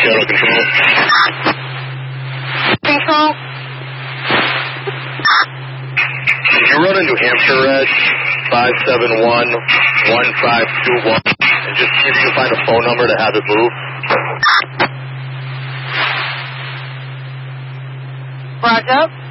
Seattle Control. Control. Did you run a New Hampshire Red 571-1521 and just see if you can find a phone number to have it move? Roger.